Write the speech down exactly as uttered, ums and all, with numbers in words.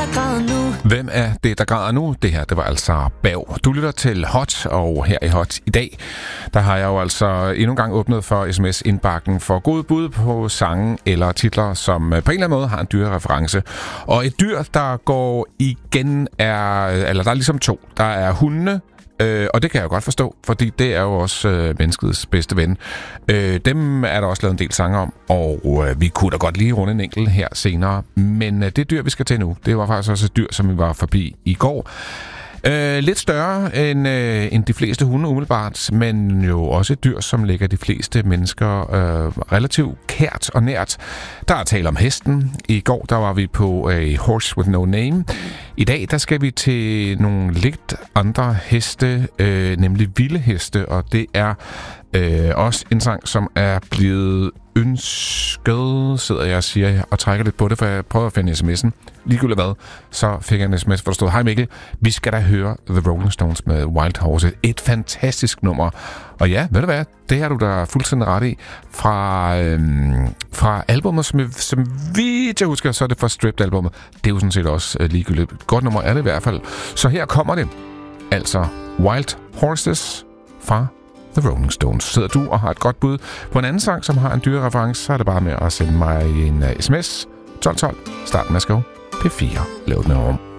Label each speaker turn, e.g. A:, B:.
A: der græder nu?
B: Hvem er det, der græder nu? Det her, det var altså Bav. Du lytter til Hot, og her i Hot i dag, der har jeg jo altså endnu en gang åbnet for sms-indbakken for gode bud på sange eller titler, som på en eller anden måde har en dyrereference. Og et dyr, der går igen, er, eller der er ligesom to. Der er hundene, Øh, og det kan jeg jo godt forstå, fordi det er jo også øh, menneskets bedste ven. Øh, dem er der også lavet en del sange om, og øh, vi kunne da godt lige runde en enkelt her senere. Men øh, det dyr, vi skal til nu, det var faktisk også et dyr, som vi var forbi i går. Øh, lidt større end, øh, end de fleste hunde umiddelbart, men jo også et dyr, som ligger de fleste mennesker øh, relativt kært og nært. Der er tale om hesten. I går der var vi på A Horse With No Name. I dag der skal vi til nogle lidt andre heste, øh, nemlig vilde heste, og det er øh, også en sang, som er blevet ønsket, sidder jeg og siger, og trækker lidt på det, for jeg prøver at finde sms'en. Ligegyldigt hvad, så fik jeg en sms, hvor der stod: Hej Mikkel, vi skal da høre The Rolling Stones med Wild Horses. Et fantastisk nummer. Og ja, ved du hvad, det har du da fuldstændig ret i. Fra, øhm, fra albumet, som, som vidt jeg husker, så er det fra Stripped-albumet. Det er jo sådan set også øh, ligegyldigt. Et godt nummer er det i hvert fald. Så her kommer det. Altså Wild Horses fra The Rolling Stones. Sidder du og har et godt bud på en anden sang, som har en dyrereference, så er det bare med at sende mig en uh, sms. tolv tolv. Start med at skrive P fire. Lav den om.